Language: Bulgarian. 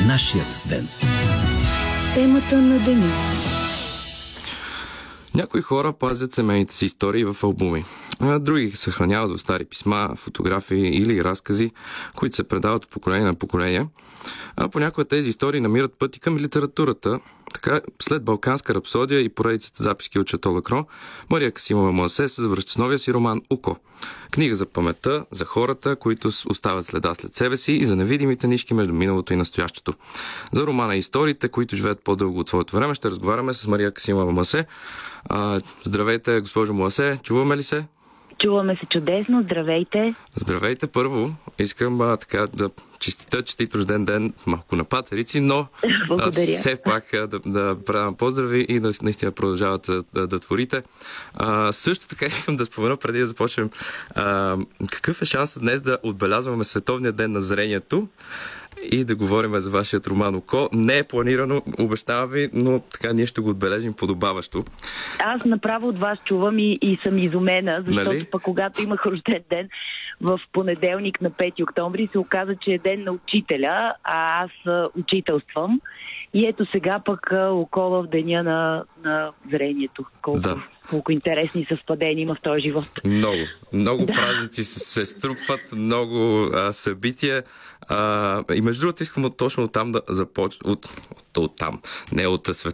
Нашият ден. Темата на деня. Някои хора пазят семейните си истории в албуми, а други ги съхраняват в стари писма, фотографии или разкази, които се предават от поколение на поколение. А понякога тези истории намират пъти към литературата. Така, след Балканска рапсодия и поредицата записки от Шато Лакро, Мария Касимова Муасе се завръща с новия си роман «Око». Книга за паметта, за хората, които оставят следа след себе си и за невидимите нишки между миналото и настоящето. За романа и историите, които живеят по-дълго от своето време, ще разговаряме с Мария Касимова Муасе. Здравейте, госпожо Муасе, чуваме ли се? Чуваме се чудесно, здравейте. Здравейте, първо. Искам да честит рожден ден малко на патерици, но все пак да правя поздрави и да наистина продължавате да творите. Също така искам да спомена, преди да започнем, какъв е шансът днес да отбелязваме Световния ден на зрението и да говорим за вашият роман «Око». Не е планирано, обещавам ви, но така ние ще го отбележим подобаващо. Аз направо от вас чувам и съм изумена, защото нали? Пък когато имах рожден ден в понеделник на 5 октомври, се оказа, че е ден на учителя, а аз учителствам. И ето сега пък «Око» в деня на зрението. Колко интересни съвпадения има в този живот. Много празници се струпват, много събития. И между другото искам точно оттам да започна. Оттам. Не от